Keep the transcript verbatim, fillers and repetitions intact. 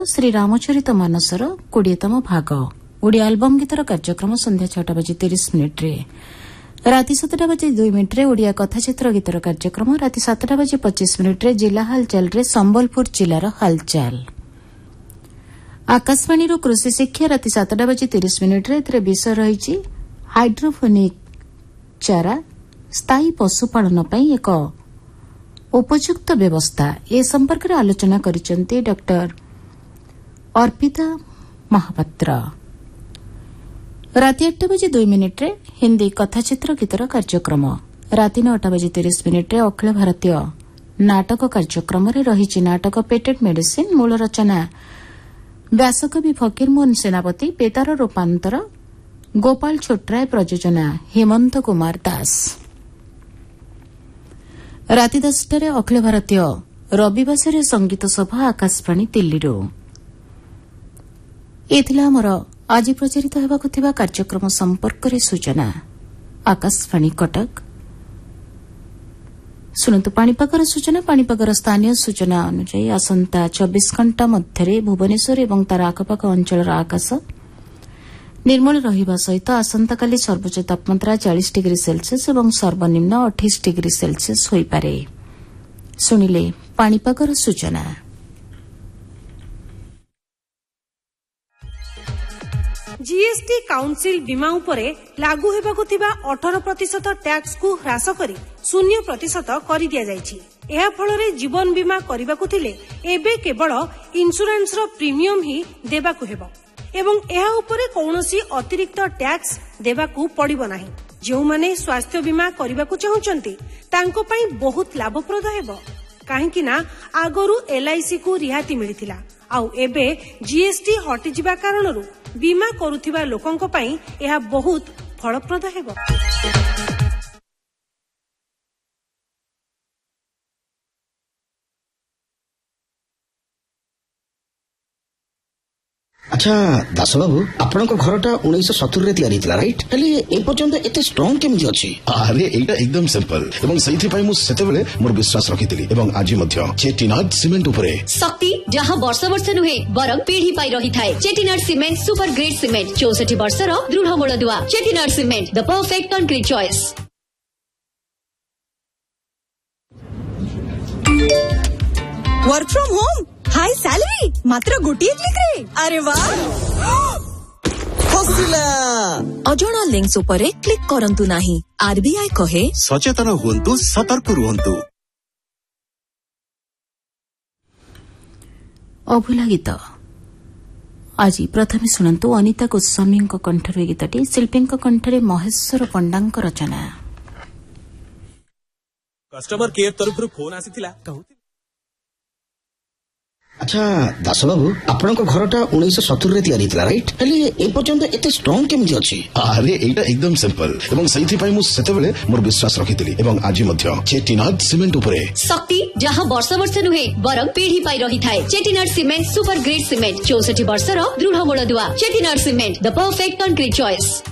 श्री रामचरित मानसर कोड़ीतम भाग ओडिया आलबम गीतर कार्यक्रम संध्या छटा बजे तीस मिनिट रे राति सातटा बजे दुई मिनिट रे ओडिया कथाचित्र गीतर कार्यक्रम राति सातटा बजे पच्चीस मिनिट रे जिला हालचाल रे संबलपुर जिलार हालचाल आकाशवाणी कृषि शिक्षा राति सातटा बजे तीस मिनिट रे एथिरे विषय रही हाइड्रोफोनिक चारा स्थायी पशुपालन पई एक उपयुक्त व्यवस्था ए संपर्क में आलोचना करिसेंती डॉक्टर अर्पिता महापात्र। राति आठ बजे दुई मिनिट रे हिंदी कथाचित्र गीतर कार्यक्रम राति नौटा बजे तीस मिनिट रे अखिल भारतीय नाटक कार्यक्रम रे रही नाटक पेटेंट मेडिसिन मूल रचना व्यासकवि फकीर मोहन सेनापति पेतार रूपांतर गोपाल छोटराय प्रयोजना हेमंत कुमार दास। राति दसटारे अखिल भारतीय रविवासरे संगीत सभा आकाशवाणी दिल्ली एथिला हमर आज प्रचारित हेबाकु थिबा कार्यक्रम संपर्क रे सूचना आकाशवाणी कटक सुनतु पाणीपागर सूचना पाणीपागर स्थानीय सूचना अनुसार आसंता चौबीस घंटा मध्यरे भुवनेश्वर एवं तार आखपाख अंचल आकाश निर्मल रहिबा सहित आसंताकाली सर्वोच्च तापमात्रा चालीस डिग्री सेल्सियस एवं सर्वनिम्न अठाईस डिग्री सेल्सियस होइपारे। सुनिले पाणीपागर सूचना। जीएसटी काउंसिल बीमा उपरे लागू हेबाकु थिबा अठारह प्रतिशत टैक्स को ह्रास करी शून्य प्रतिशत कर दिया जायछि। एहा फଳରେ जीवन बीमा करबाकु थिले एबे केवल इंश्योरेंस रो प्रीमियम ही देबाकु हेबो एवं एहा उपरे कौनसी अतिरिक्त टैक्स देबाकू पड़िबो नाही। जो माने स्वास्थ्य बीमा करबाकू चाहुचंती तांको पई बहुत लाभप्रद हेबो काहेकि ना आगरु एलआईसी को रिहाती मिलिथिला आउ एबे जीएसटी हटि जिबा कारणरू बीमा करुथिबा लोकंको पई एहा बहुत फलप्रद हेबो। अच्छा दास बाबू आपण घरटा उन्नीस सत्तर रे तैयारी थिला राइट हेले ए पर्यंत एते स्ट्रांग केमि अछि? अरे एटा एकदम सिंपल एवं सही पई मु सेते बेले मोर विश्वास रखितिली एवं आज मध्य चेटिनाड सीमेंट उपरे शक्ति जहां वर्ष वर्ष नुहे बरं पीढ़ी पाई रही थाए। Chettinad cement super grade cement चौसठ वर्षर दृढ़ मूल दुआ। Chettinad cement the perfect concrete choice. Work from home high salary मात्र गोटिए क्लिक रे। अरे वाह हसिला अजणा लिंक्स उपरे क्लिक करंतु नाही। आरबीआई कहे सचेतन हुंतु सतर्क रुहंतु। अभुला गीत आज प्रथमे शुणु अनिता गोस्वामी कंठर गीतटी शिल्पी कंठरे महेश्वर पंडांक रचना। कस्टमर केयर तरफ फोन आसीथिला। अच्छा दास बाबू आपण घरटा उन्नीस सत्तर रे तैयारी थिला राइट हेले ए पर्यंत एते स्ट्रांग केमि अछि? अरे एटा एकदम सिंपल एवं सही पई मु सेते बेले मोर विश्वास रखितिली एवं आज मध्य चेटिनाड सीमेंट उपरे शक्ति जहां वर्ष वर्ष नुहे बरं पीढ़ी पाई रही थाए। Chettinad cement super grade cement चौसठ वर्षर दृढ़ मूल दुआ। Chettinad cement the perfect concrete choice.